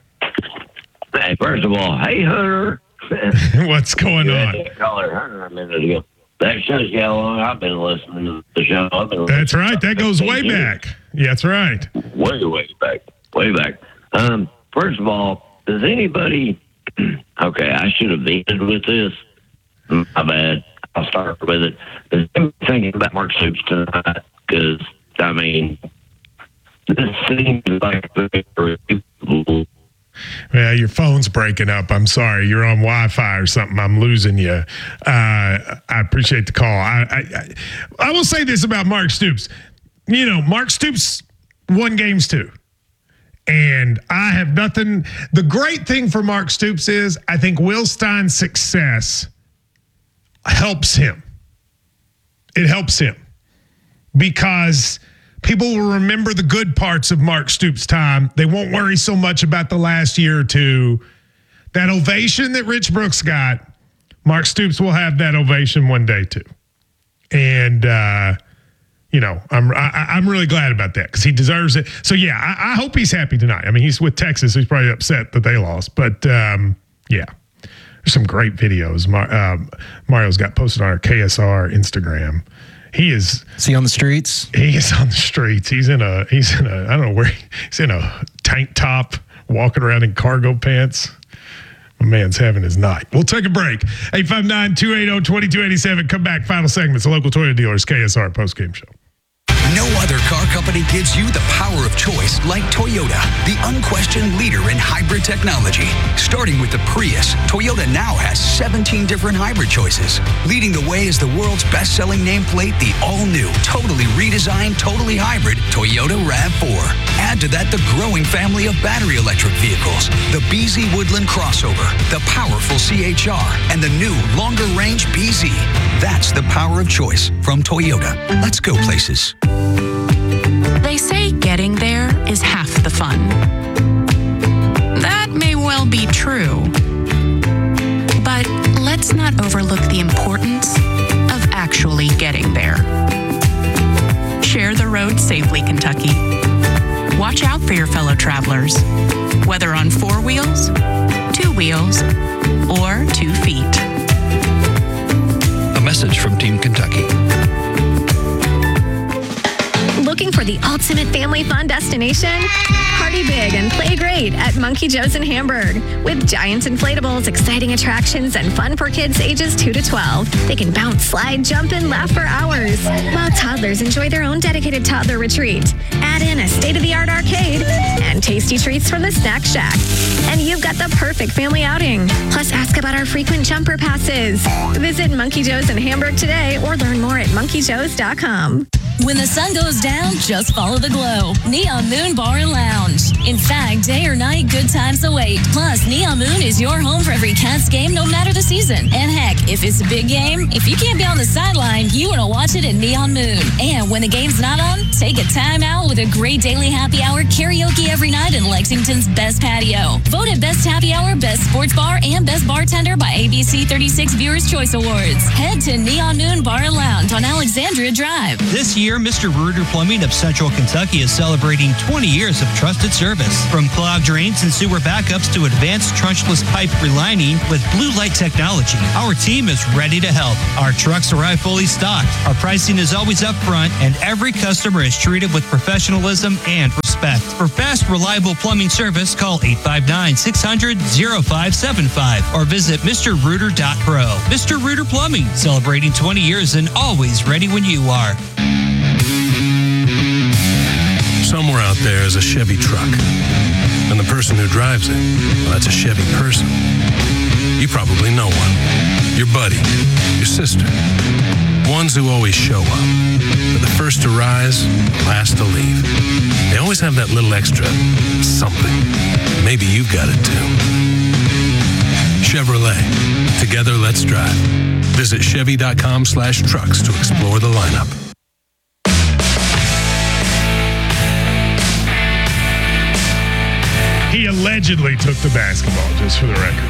Hey, first of all, hey, Hunter. What's going You on? had to call her Hunter a minute ago. That shows you how long I've been listening to the show. I've been That's listening right. That for goes way fifteen years. back. Yeah, that's right. Way, way back. Way back. Um, first of all, does anybody... Okay, I should have ended with this. My bad. I'll start with it. Is anybody thinking about Mark Stoops tonight? Because, I mean, this seems like people... Yeah, your phone's breaking up. I'm sorry. You're on Wi-Fi or something. I'm losing you. Uh, I appreciate the call. I, I I I will say this about Mark Stoops. You know, Mark Stoops won games too. And I have nothing. The great thing for Mark Stoops is I think Will Stein's success helps him. It helps him because people will remember the good parts of Mark Stoops' time. They won't worry so much about the last year or two. That ovation that Rich Brooks got, Mark Stoops will have that ovation one day too. And, uh, you know, I'm I, I'm really glad about that because he deserves it. So, yeah, I, I hope he's happy tonight. I mean, he's with Texas. So he's probably upset that they lost. But, um, yeah, there's some great videos. Mar- um, Mario's got posted on our K S R Instagram. He is. Is he on the streets? He is on the streets. He's in a. He's in a. I don't know where. He, he's in a tank top, walking around in cargo pants. My man's having his night. We'll take a break. eight five nine, two eight zero, two two eight seven. Come back. Final segments. The local Toyota dealers. K S R postgame show. No other car company gives you the power of choice like Toyota, the unquestioned leader in hybrid technology. Starting with the Prius, Toyota now has seventeen different hybrid choices. Leading the way is the world's best-selling nameplate, the all-new, totally redesigned, totally hybrid Toyota RAV four. Add to that the growing family of battery electric vehicles, the B Z Woodland crossover, the powerful C H R, and the new longer-range B Z. That's the power of choice from Toyota. Let's go places. They say getting there is half the fun. That may well be true. But let's not overlook the importance of actually getting there. Share the road safely, Kentucky. Watch out for your fellow travelers, whether on four wheels, two wheels, or two feet. A message from Team Kentucky. Looking for the ultimate family fun destination? Party big and play great at Monkey Joe's in Hamburg. With giant inflatables, exciting attractions, and fun for kids ages two to twelve. They can bounce, slide, jump, and laugh for hours, while toddlers enjoy their own dedicated toddler retreat. Add in a state-of-the-art arcade and tasty treats from the Snack Shack. And you've got the perfect family outing. Plus, ask about our frequent jumper passes. Visit Monkey Joe's in Hamburg today or learn more at monkey joes dot com. When the sun goes down, just follow the glow. Neon Moon Bar and Lounge. In fact, day or night, good times await. Plus, Neon Moon is your home for every Cats game, no matter the season. And heck, if it's a big game, if you can't be on the sideline, you want to watch it at Neon Moon. And when the game's not on, take a time out with a great daily happy hour karaoke every night in Lexington's best patio. Voted Best Happy Hour, Best Sports Bar, and Best Bartender by A B C thirty-six Viewers' Choice Awards. Head to Neon Moon Bar and Lounge on Alexandria Drive. This year, Mister Reuter Plumbing of Central Kentucky is celebrating twenty years of trusted service. From clogged drains and sewer backups to advanced trunchless pipe relining with blue light technology, our team is ready to help. Our trucks arrive fully stocked. Our pricing is always up front, and every customer is treated with professionalism and respect. For fast, reliable plumbing service, call eight five nine, six hundred, oh five seven five or visit Mister Reuter dot pro. Mister Reuter Plumbing, celebrating twenty years and always ready when you are. Somewhere out there is a Chevy truck. And the person who drives it, well, that's a Chevy person. You probably know one. Your buddy, your sister. Ones who always show up. They're the first to rise, last to leave. They always have that little extra something. Maybe you've got it too. Chevrolet. Together, let's drive. Visit Chevy.com slash trucks to explore the lineup. He allegedly took the basketball, just for the record.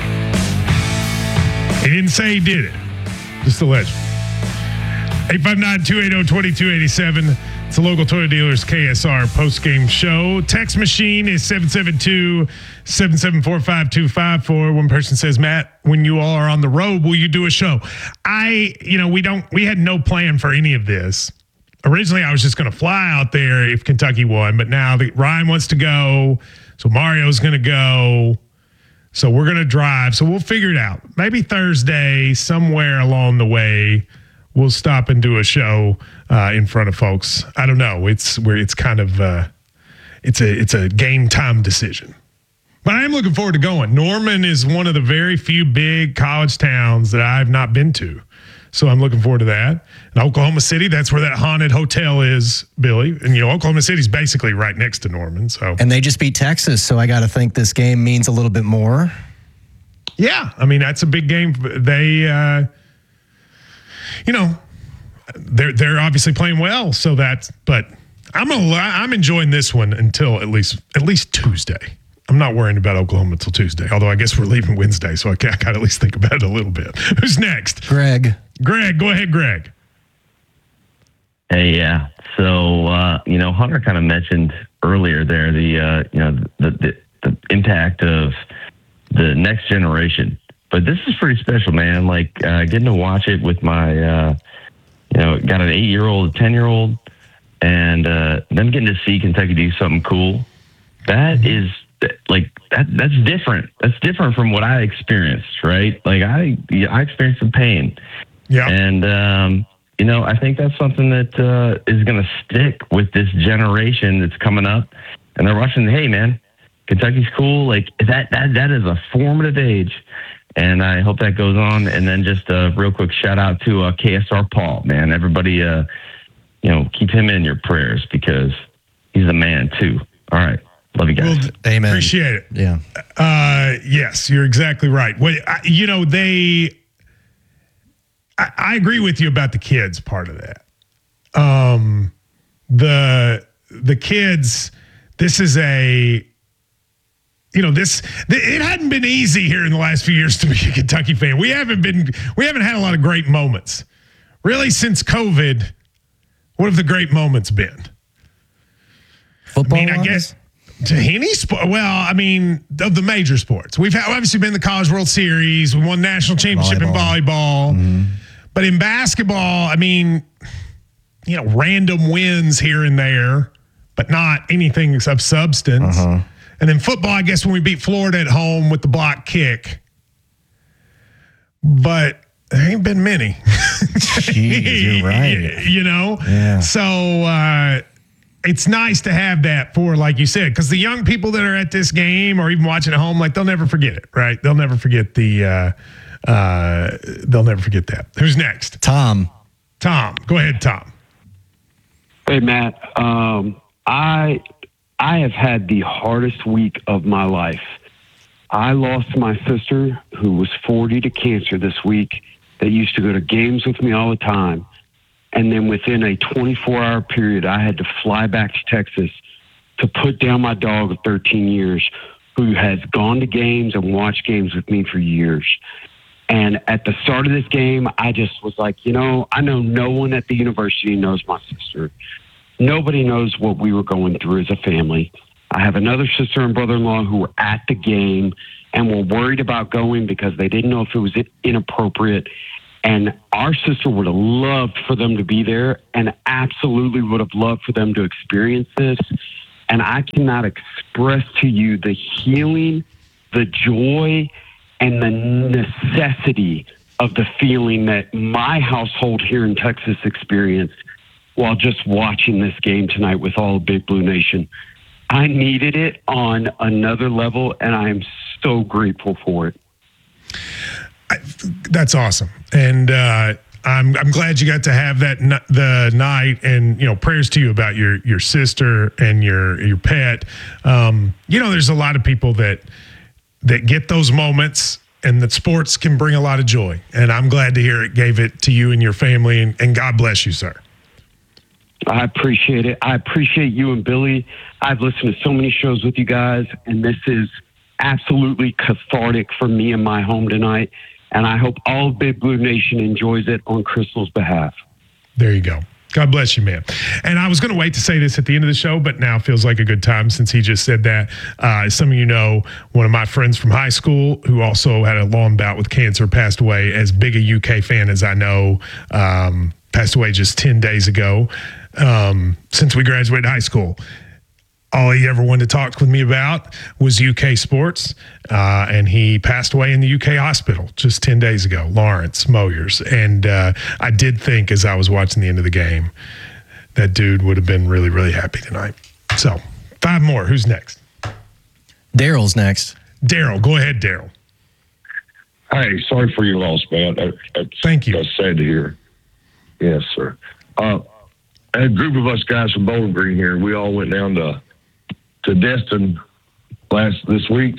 He didn't say he did it. Just allegedly. eight five nine, two eight zero, two two eight seven. It's a local Toyota dealers K S R post-game show. Text machine is seven seven two, seven seven four, five two five four. One person says, Matt, when you all are on the road, will you do a show? I, you know, we don't, we had no plan for any of this. Originally, I was just going to fly out there if Kentucky won, but now the, Ryan wants to go. So Mario's going to go. So we're going to drive. So we'll figure it out. Maybe Thursday, somewhere along the way, we'll stop and do a show uh, in front of folks. I don't know. It's where it's kind of uh, it's a it's a game time decision. But I am looking forward to going. Norman is one of the very few big college towns that I've not been to. So I'm looking forward to that. And Oklahoma City, that's where that haunted hotel is, Billy. And, you know, Oklahoma City's basically right next to Norman. So And they just beat Texas, so I got to think this game means a little bit more. Yeah, I mean, that's a big game. They, uh, you know, they're they're obviously playing well. So that's, but I'm a, I'm enjoying this one until at least at least Tuesday. I'm not worrying about Oklahoma until Tuesday, although I guess we're leaving Wednesday, so I got to at least think about it a little bit. Who's next? Greg. Greg, go ahead, Greg. Hey, yeah. So, uh, you know, Hunter kind of mentioned earlier there the, uh, you know, the, the, the impact of the next generation. But this is pretty special, man. Like uh, getting to watch it with my, uh, you know, got an eight-year-old, a ten-year-old, and uh, them getting to see Kentucky do something cool. That is like that. That's different. That's different from what I experienced, right? Like I, I experienced some pain. Yeah. And um, you know, I think that's something that uh, is going to stick with this generation that's coming up, and they're watching. Hey, man, Kentucky's cool. Like that. That that is a formative age. And I hope that goes on. And then just a real quick shout out to uh, K S R Paul, man. Everybody, uh, you know, keep him in your prayers because he's a man too. All right. Love you guys. Well, Amen. Appreciate it. Yeah. Uh, yes, you're exactly right. Well, I, you know, they, I, I agree with you about the kids part of that. Um, the, the kids, this is a, You know, this, it hadn't been easy here in the last few years to be a Kentucky fan. We haven't been, we haven't had a lot of great moments. Really, since COVID, what have the great moments been? Football I mean, I guess to any sport. Well, I mean, of the major sports. We've had, obviously been in the College World Series. We won national championship volleyball. in volleyball. Mm-hmm. But in basketball, I mean, you know, random wins here and there, but not anything of substance. Uh-huh. And then football, I guess, when we beat Florida at home with the block kick. But there ain't been many. Jeez, you're right. You know? Yeah. So uh, it's nice to have that for, like you said, because the young people that are at this game or even watching at home, like, they'll never forget it, right? They'll never forget the, uh, uh, they'll never forget that. Who's next? Tom. Tom. Go ahead, Tom. Hey, Matt. Um, I I have had the hardest week of my life. I lost my sister, who was forty to cancer this week, that used to go to games with me all the time. And then within a twenty-four hour period, I had to fly back to Texas to put down my dog of thirteen years, who has gone to games and watched games with me for years. And at the start of this game, I just was like, you know, I know no one at the university knows my sister. Nobody knows what we were going through as a family. I have another sister and brother-in-law who were at the game and were worried about going because they didn't know if it was inappropriate. And our sister would have loved for them to be there and absolutely would have loved for them to experience this. And I cannot express to you the healing, the joy, and the necessity of the feeling that my household here in Texas experienced while just watching this game tonight with all of Big Blue Nation. I needed it on another level, and I am so grateful for it. I, that's awesome. And uh, I'm I'm glad you got to have that n- the night, and you know, prayers to you about your your sister and your your pet. Um, you know, there's a lot of people that that get those moments, and that sports can bring a lot of joy. And I'm glad to hear it gave it to you and your family, and, and God bless you, sir. I appreciate it. I appreciate you and Billy. I've listened to so many shows with you guys, and this is absolutely cathartic for me in my home tonight. And I hope all of Big Blue Nation enjoys it on Crystal's behalf. There you go. God bless you, man. And I was going to wait to say this at the end of the show, but now feels like a good time since he just said that. Uh, as some of you know, one of my friends from high school, who also had a long bout with cancer, passed away. As big a U K fan as I know, um, passed away just ten days ago. Um, since we graduated high school, all he ever wanted to talk with me about was U K sports, uh, and he passed away in the U K hospital just ten days ago, Lawrence Moyers. And uh, I did think, as I was watching the end of the game, that dude would have been really, really happy tonight. So, five more. Who's next? Daryl's next. Daryl, go ahead, Daryl. Hey, sorry for your loss, man. That, that's, Thank you. That's sad to hear. Yes, sir. Uh, a group of us guys from Bowling Green here, we all went down to to Destin last this week.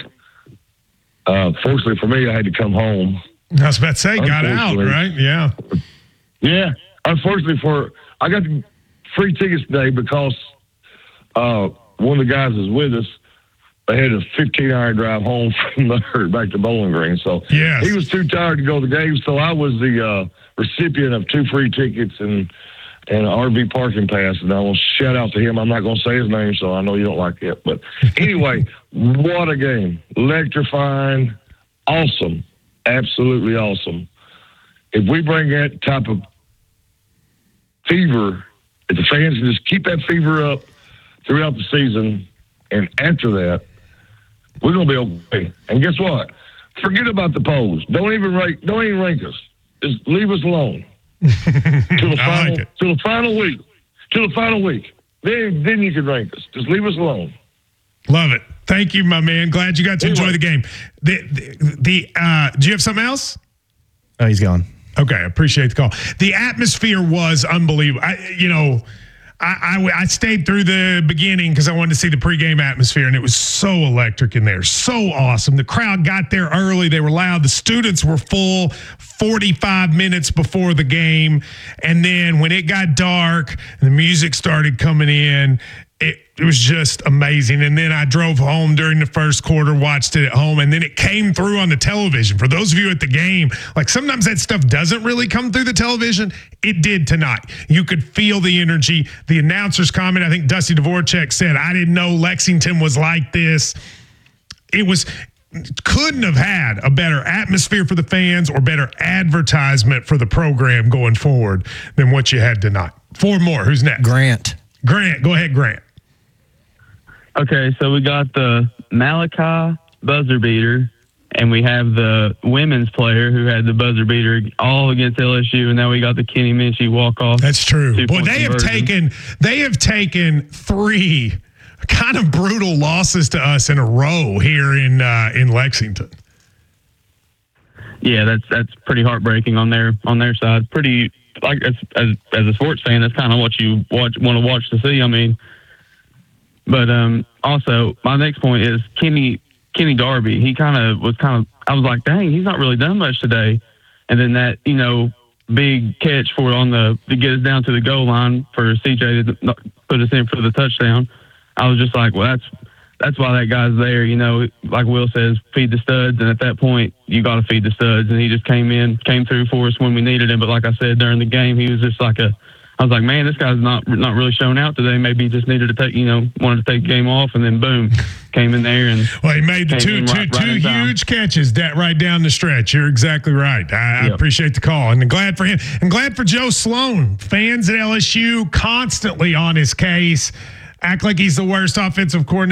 Uh, fortunately for me, I had to come home. I was about to say, got out, right? Yeah. Yeah. Unfortunately for, I got the free tickets today because uh, one of the guys is with us. They had a fifteen hour drive home from there back to Bowling Green. So yes. He was too tired to go to the game. So I was the uh, recipient of two free tickets and and an R V parking pass, and I will shout out to him. I'm not going to say his name, so I know you don't like it. But anyway, what a game. Electrifying, awesome, absolutely awesome. If we bring that type of fever, if the fans can just keep that fever up throughout the season, and after that, we're going to be okay. And guess what? Forget about the polls. Don't even rank, don't even rank us. Just leave us alone. to the final, like to the final week, to the final week. Then, then you can rank us. Just leave us alone. Love it. Thank you, my man. Glad you got to anyway. enjoy the game. The, the, the uh, do you have something else? Oh, he's gone. Okay, I appreciate the call. The atmosphere was unbelievable. I, you know, I, I, I stayed through the beginning because I wanted to see the pregame atmosphere, and it was so electric in there, so awesome. The crowd got there early. They were loud. The students were full forty-five minutes before the game. And then when it got dark and the music started coming in, it, it was just amazing. And then I drove home during the first quarter, watched it at home, and then it came through on the television. For those of you at the game, like sometimes that stuff doesn't really come through the television. It did tonight. You could feel the energy. The announcer's comment, I think Dusty Dvorak said, I didn't know Lexington was like this. It was couldn't have had a better atmosphere for the fans or better advertisement for the program going forward than what you had tonight. Four more. Who's next? Grant. Grant. Go ahead, Grant. Okay, so we got the Malachi buzzer beater, and we have the women's player who had the buzzer beater all against L S U, and now we got the Kenny Minchie walk-off. That's true. Boy, they have taken they have taken three kind of brutal losses to us in a row here in uh, in Lexington. Yeah, that's that's pretty heartbreaking on their on their side. Pretty like as as, as a sports fan, that's kind of what you watch want to watch to see. I mean, but um, also my next point is Kenny Kenny Darby. He kind of was kind of I was like, dang, he's not really done much today. And then that you know big catch for on the to get us down to the goal line for C J to put us in for the touchdown. I was just like, well, that's. That's why that guy's there, you know, like Will says, feed the studs. And at that point, you got to feed the studs. And he just came in, came through for us when we needed him. But like I said, during the game, he was just like a, I was like, man, this guy's not not really showing out today. Maybe he just needed to take, you know, wanted to take the game off. And then boom, came in there. And well, he made the two, two, right, two right huge catches that right down the stretch. You're exactly right. I, yep. I appreciate the call. And I'm glad for him. And glad for Joe Sloan. Fans at L S U constantly on his case. Act like he's the worst offensive coordinator